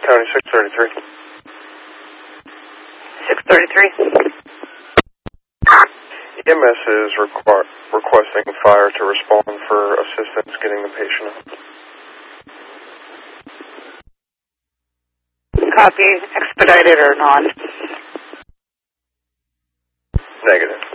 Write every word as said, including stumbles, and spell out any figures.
County six thirty-three. six thirty-three. E M S is requ requesting fire to respond for assistance getting the patient up. Copy. Expedited or non? Negative.